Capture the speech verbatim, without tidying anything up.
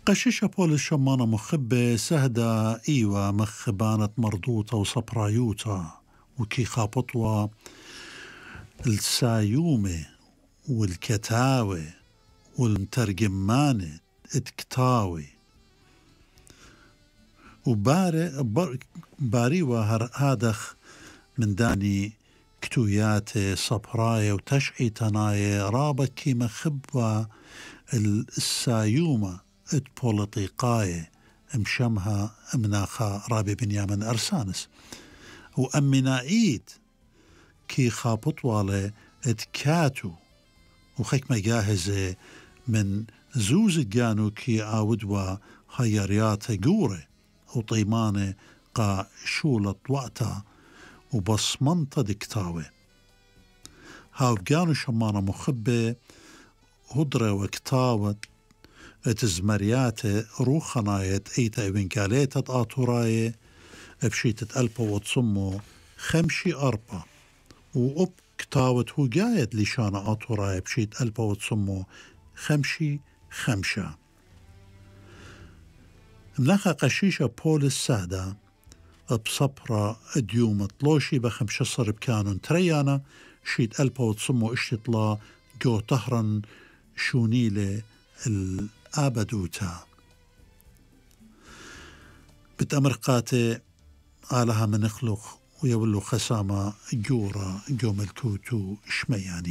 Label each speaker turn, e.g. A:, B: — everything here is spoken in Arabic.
A: قشيشة بول الشمانة مخبة سهدة إيوة مخبانة مرضوطة وصبرايوتا وكي خابطوا السايومة والكتاوي والمترجمانة اتكتاوي وباري باريوة هادخ من داني كتوياتي صبراي وتشعي تناي رابكي مخبة السايومة ات بوليطيقاي مشمها مناخا رابي بنيامن أرسانس وأمنائيت كي خابط والي ات كاتو وخيك ما جاهزة من زوز جانو كي عاودوا هياريات جوري وطيمانة قا شولة وقتا وبصمنطة دكتاوي هاو جانو شمانة مخبة هدرة وكتاوة اتزمرياتي روخنايت ايتا ابنكاليتا آتوراي بشيتة ألبا وتصمو خمشي أربا وأب كتاوة هو جايت لشانا آتوراي بشيت ألبا وتصمو خمشي خمشة مناخا قشيشة بول السادة بصبرة ديوم طلوشي بخمشة صرب كانون تريانا شيت ألبا وتصمو اشتطلا جو طهرا شونيلة الآبدوتا بتأمرقاتي آلها من اخلق ويولو خسامة جورا جو ملكوتو شمياني.